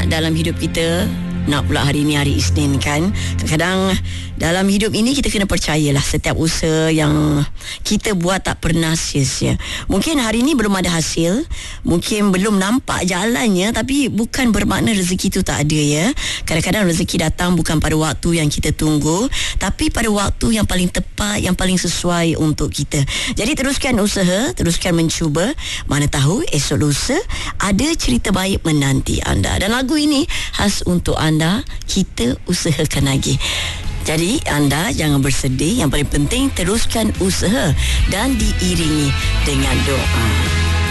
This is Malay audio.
dalam hidup kita, nak pula hari ni hari Isnin kan, kadang-kadang dalam hidup ini kita kena percayalah setiap usaha yang kita buat tak pernah sia-sia. Mungkin hari ni belum ada hasil, mungkin belum nampak jalannya, tapi bukan bermakna rezeki tu tak ada ya. Kadang-kadang rezeki datang bukan pada waktu yang kita tunggu, tapi pada waktu yang paling tepat, yang paling sesuai untuk kita. Jadi teruskan usaha, teruskan mencuba, mana tahu esok lusa ada cerita baik menanti anda. Dan lagu ini khas untuk anda, kita usahakan lagi. Jadi anda jangan bersedih, yang paling penting teruskan usaha dan diiringi dengan doa.